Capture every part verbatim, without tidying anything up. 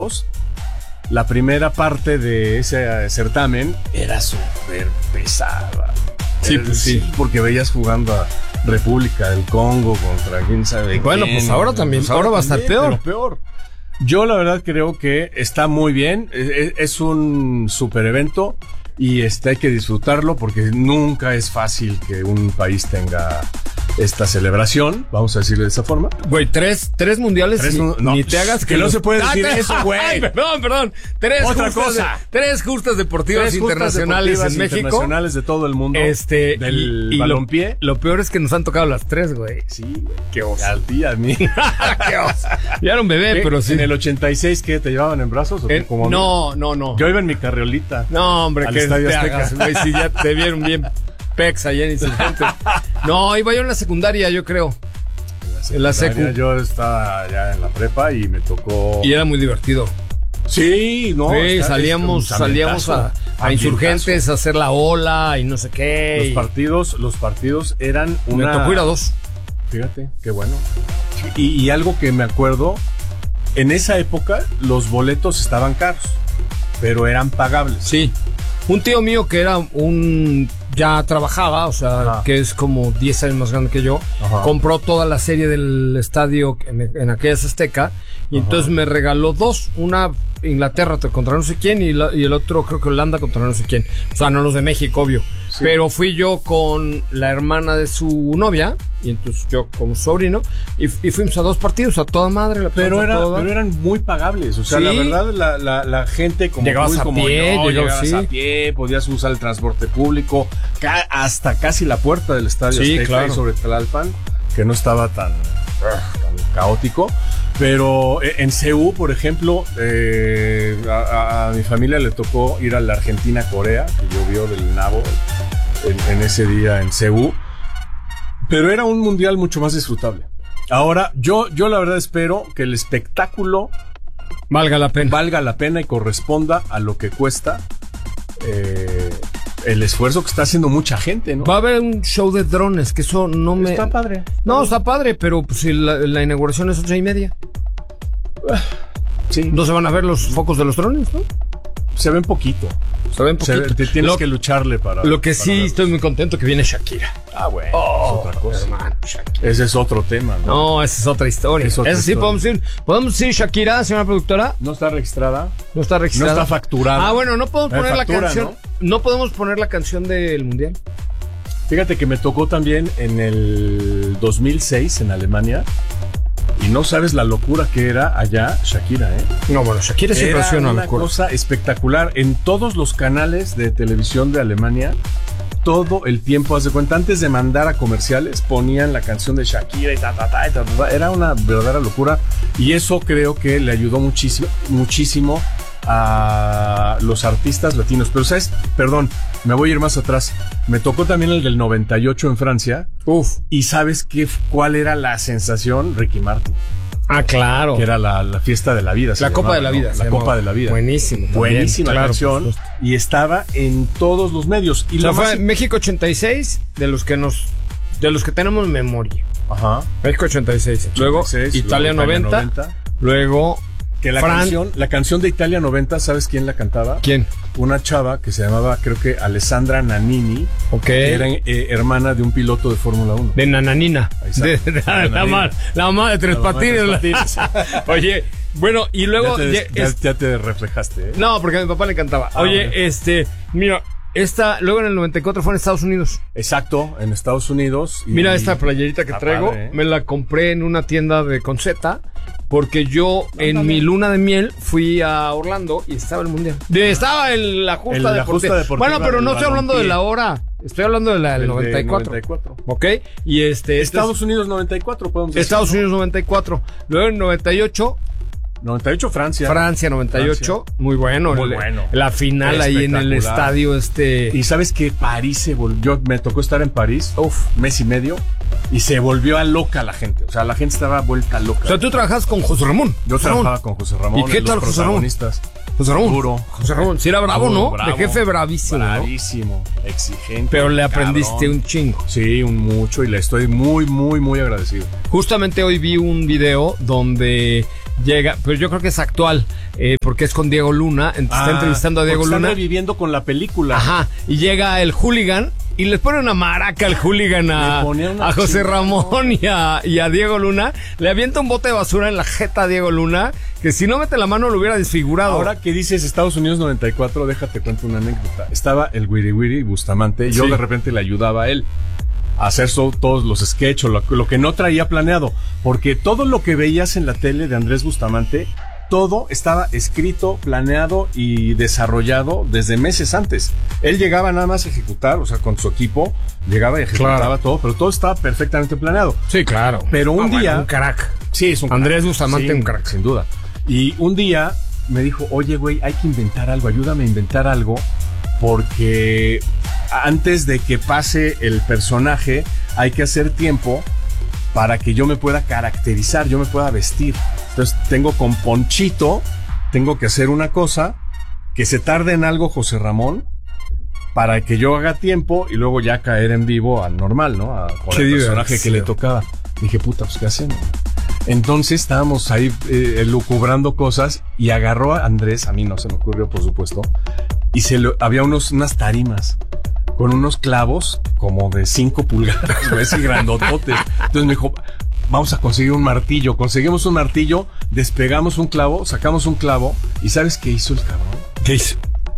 partidos, la primera parte de ese certamen era súper pesada. Sí, Era, pues sí. Porque veías jugando a República del Congo contra quién sabe Bueno, quién. pues ahora también, Pues ahora va a estar también, peor. pero peor. Yo la verdad creo que está muy bien, es, es un super evento y este hay que disfrutarlo porque nunca es fácil que un país tenga esta celebración, vamos a decirlo de esa forma. Güey, tres, tres mundiales, Tres, ni, no, ni te hagas que, que no los- se puede decir Ah, eso, güey. Ay, perdón, perdón. Tres Otra justas cosa. de- tres justas deportivas Tres justas internacionales deportivas en México. internacionales de todo el mundo. Este, del y, y balompié. Lo, lo peor es que nos han tocado las tres, güey. Sí, güey. Qué oso. A ti, a mí. Qué oso. Ya era un bebé, ¿Qué? pero sí. ¿En el ochenta y seis qué? ¿Te llevaban en brazos? ¿O En- como a mí? no, no, no. Yo iba en mi carriolita. No, hombre, Al que Estadio te Azteca. hagas, güey, si ya te vieron bien pex allá en Insurgente. No, iba yo en la secundaria, yo creo. En la secu. Yo estaba ya en la prepa y me tocó... Y era muy divertido. Sí, no. Sí, está- salíamos, es un salíamos a, ambientazo. a Insurgentes a hacer la ola y no sé qué. Los y partidos, los partidos eran me una... tocó ir a dos. Fíjate, qué bueno. Y, y algo que me acuerdo, en esa época los boletos estaban caros, pero eran pagables. Sí. Un tío mío que era un... ya trabajaba, o sea, Ajá. que es como diez años más grande que yo, Ajá. compró toda la serie del estadio en, en aquellas Azteca y Ajá. entonces me regaló dos, una Inglaterra contra no sé quién y, la- y el otro creo que Holanda contra no sé quién, o sea, no los de México, obvio, Sí. pero fui yo con la hermana de su novia y entonces yo como sobrino y, y fuimos a dos partidos a toda madre, la Pero, pasamos a era, toda. pero eran muy pagables. O sea, Sí. la verdad, la, la, la gente como Llegabas tú y a como pie, yo, llegabas- llegabas sí. a pie, podías usar el transporte público, ca- hasta casi la puerta del estadio Sí, Azteca claro. y sobre Tlalpan, que no estaba tan, tan caótico. Pero eh, en C U, por ejemplo, eh, a, a- a mi familia le tocó ir a la Argentina-Corea, que llovió del nabo en, en ese día en C U. Pero era un mundial mucho más disfrutable. Ahora, yo, yo la verdad espero que el espectáculo Valga la pena. valga la pena y corresponda a lo que cuesta eh, el esfuerzo que está haciendo mucha gente, ¿no? Va a haber un show de drones, que eso no me... Está padre. No, está padre, pero pues, si la, la inauguración es ocho y media. Sí, No se van a ver los focos de los drones, ¿no? se ven poquito. Se ven Se poquito. ve- te tienes lo, que lucharle para... lo que para sí verlos. estoy muy contento que viene Shakira. Ah, bueno, Oh, es otra cosa. hermano, Shakira. Ese es otro tema, ¿no? No, esa es otra historia. Es otra Esa sí historia. podemos decir. ¿Podemos decir Shakira, señora productora? No está registrada. No está registrada. No está facturada. Ah, bueno, no podemos No hay poner factura, la canción. ¿no? podemos poner la canción del mundial. Fíjate que me tocó también en el dos mil seis en Alemania. Y no sabes la locura que era allá Shakira, ¿eh? No, bueno, Shakira siempre ha Era sido una una locura. cosa espectacular. En todos los canales de televisión de Alemania, todo el tiempo, haz de cuenta, antes de mandar a comerciales, ponían la canción de Shakira y ta, ta, ta, y ta, ta, ta. Era una verdadera locura. Y eso creo que le ayudó muchísimo, muchísimo a los artistas latinos. Pero, ¿sabes? Perdón, me voy a ir más atrás. Me tocó también el del noventa y ocho en Francia. Uf. ¿Y sabes qué, cuál era la sensación? Ricky Martin. Ah, claro. Que era la, la fiesta de la vida. se La Copa llamaba, de la ¿no? Vida. se La llamaba. Copa de la Vida. Buenísimo. también, Buenísima claro, canción. por supuesto. Y estaba en todos los medios. Y O sea, lo fue más... México ochenta y seis, de los que nos, de los que tenemos memoria. Ajá. México ochenta y seis. Luego ochenta y seis, Italia luego noventa. noventa. Luego Que la Fran- canción, la canción de Italia noventa, ¿sabes quién la cantaba? ¿Quién? Una chava que se llamaba, creo que Alessandra Nannini, Ok. que era eh, hermana de un piloto de Fórmula uno. De Nananina. Exacto. De, de- la, Nananina. ma- la mamá de Tres La mamá de Patines. Tres Patines. Oye, bueno, y luego... ya, te, ya- ya- es- ya te reflejaste, ¿eh? no, porque a mi papá le encantaba. Ah, Oye, bueno. este... Mira, esta... Luego en el noventa y cuatro fue en Estados Unidos. Exacto, en Estados Unidos. y- Mira esta playerita que Está traigo. padre, ¿eh? Me la compré en una tienda de Conceta. Porque yo en Ándale. mi luna de miel fui a Orlando y estaba el mundial. De- estaba en la justa, En la deportiva. justa deportiva Bueno, pero no del estoy hablando de balompié. la hora. Estoy hablando de la del El de noventa y cuatro. noventa y cuatro. ¿Ok? Y este. Estados este Unidos noventa y cuatro, podemos es- decir. Estados ¿no? Unidos noventa y cuatro. Luego en noventa y ocho, noventa y ocho Francia. Francia noventa y ocho. Muy bueno. Muy el- bueno. La final ahí en el Espectacular. estadio este. Y sabes que París se volvió, me tocó estar en París, uf, mes y medio, y se volvió a loca la gente. O sea, la gente estaba vuelta loca. O sea, tú trabajas con José Ramón. Yo José Ramón. trabajaba con José Ramón. ¿Y qué los tal José Ramón? protagonistas. José Ramón. Duro. José Ramón. Sí era bravo, Duro, ¿no? bravo, De jefe bravísimo, ¿no? Bravísimo, exigente. Pero le aprendiste cabrón. un chingo. Sí, un mucho, y le estoy muy, muy, muy agradecido. Justamente hoy vi un video donde llega, pero yo creo que es actual, eh, porque es con Diego Luna, ent- Ah, está entrevistando a Diego porque Luna. Están reviviendo con la película. Ajá, y llega el hooligan y les pone una maraca al hooligan a, Le ponía una a José chingada. Ramón y a, y a Diego Luna. Le avienta un bote de basura en la jeta a Diego Luna, que si no mete la mano lo hubiera desfigurado. Ahora que dices Estados Unidos noventa y cuatro, déjate cuento una anécdota. Estaba el Wiri Wiri Bustamante y yo Sí. de repente le ayudaba a él a hacer so- todos los sketches, lo, lo que no traía planeado. Porque todo lo que veías en la tele de Andrés Bustamante, todo estaba escrito, planeado y desarrollado desde meses antes. Él llegaba nada más a ejecutar, o sea, con su equipo, llegaba y ejecutaba Claro. todo, pero todo estaba perfectamente planeado. Sí, claro. Pero un Ah, día... bueno, un crack. Sí, es un Andrés crack. Bustamante, Sí, un crack. sin duda. Y un día me dijo, oye, güey, hay que inventar algo, ayúdame a inventar algo, porque antes de que pase el personaje, hay que hacer tiempo para que yo me pueda caracterizar, yo me pueda vestir. Entonces tengo con Ponchito, tengo que hacer una cosa, que se tarde en algo José Ramón, para que yo haga tiempo y luego ya caer en vivo al normal, ¿no? A, con Qué el personaje diversión. que le tocaba. Dije, puta, pues ¿qué hacemos? Entonces estábamos ahí eh, lucubrando cosas y agarró a Andrés, a mí no se me ocurrió, por supuesto, y se lo, había unos, unas tarimas con unos clavos como de cinco pulgadas, güey, así grandototes. Entonces me dijo, vamos a conseguir un martillo. Conseguimos un martillo, despegamos un clavo, sacamos un clavo, y ¿sabes qué hizo el cabrón? ¿Qué hizo?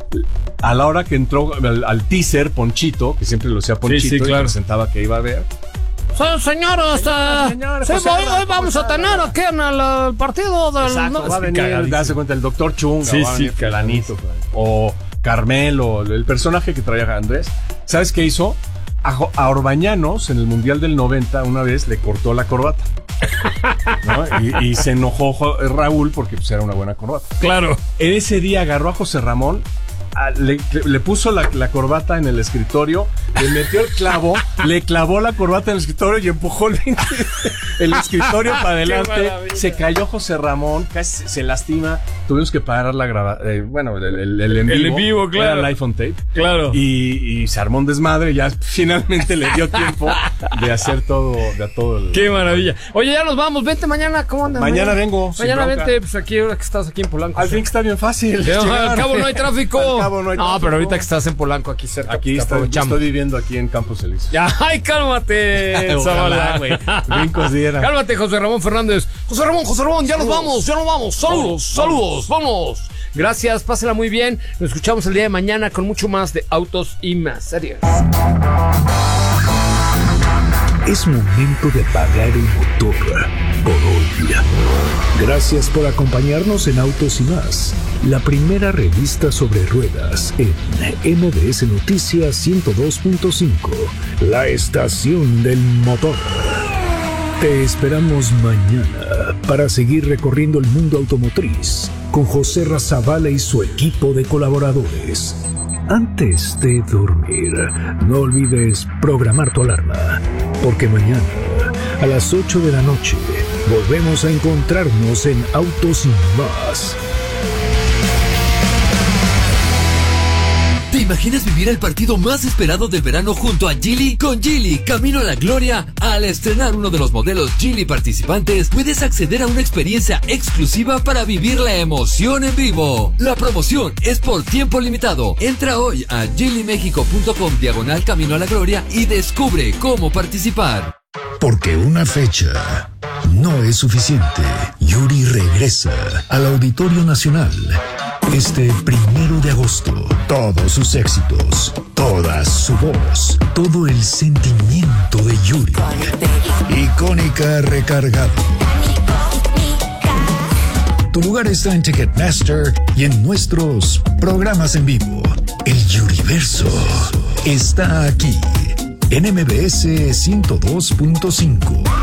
A la hora que entró al, al teaser, Ponchito, que siempre lo hacía Ponchito, sí, claro. y presentaba que iba a ver. Señor, hasta... Señor, sí, José hoy, Ramón, hoy vamos a José tener Ramón. aquí en el, el partido del... Exacto, no, va a es venir, cagadísimo. darse cuenta, el doctor Chunga, Sí, va a sí, venir Fulanito, o Carmelo, el personaje que traía Andrés. ¿Sabes qué hizo? A, Jo- a Orbañanos, en el Mundial del noventa, una vez le cortó la corbata. ¿No? Y, y se enojó Jo- Raúl porque pues, era una buena corbata. Claro. En ese día agarró a José Ramón, a- le, le puso la, la corbata en el escritorio, le metió el clavo, le clavó la corbata en el escritorio y empujó el, el escritorio para adelante. maravilla. Se cayó José Ramón, casi se, se lastima. Tuvimos que parar la grabación. Bueno, el, el, el en vivo. El en vivo, claro. Era live on tape. Claro. Y, y se armó un desmadre. Ya finalmente le dio tiempo de hacer todo. De todo el, Qué maravilla. Oye, ya nos vamos. Vente mañana. ¿Cómo andas? Mañana vengo, sin Mañana bronca. vente, pues aquí, ahora que estás aquí en Polanco. Al fin que está bien fácil. Que, llegar. al cabo no hay tráfico. Al cabo no hay tráfico. pero ahorita que estás en Polanco, aquí cerca. Aquí pues, te está, aprovechamos. estoy viviendo aquí en Campos Elíseos. Ya, ay, cálmate, Ojalá, Zavala. güey. Brincos diera. Cálmate, José Ramón Fernández. José Ramón, José Ramón, ya nos vamos, ya nos vamos. Saludos, saludos, vamos. Gracias, pásela muy bien. Nos escuchamos el día de mañana con mucho más de Autos y Más. Adiós. Es momento de apagar el motor por hoy. Gracias por acompañarnos en Autos y Más, la primera revista sobre ruedas en M B S Noticias ciento dos punto cinco, la estación del motor. Te esperamos mañana para seguir recorriendo el mundo automotriz con José Razabala y su equipo de colaboradores. Antes de dormir, no olvides programar tu alarma, porque mañana, a las ocho de la noche, volvemos a encontrarnos en Autos y Más. ¿Te imaginas vivir el partido más esperado del verano junto a Geely? Con Geely, camino a la gloria. Al estrenar uno de los modelos Geely participantes, puedes acceder a una experiencia exclusiva para vivir la emoción en vivo. La promoción es por tiempo limitado. Entra hoy a geely mexico punto com diagonal camino a la gloria y descubre cómo participar. Porque una fecha no es suficiente. Yuri regresa al Auditorio Nacional este primero de agosto. Todos sus éxitos, toda su voz, todo el sentimiento de Yuri. Icónica recargado. Tu lugar está en Ticketmaster y en nuestros programas en vivo. El Yuriverso está aquí en M B S ciento dos punto cinco.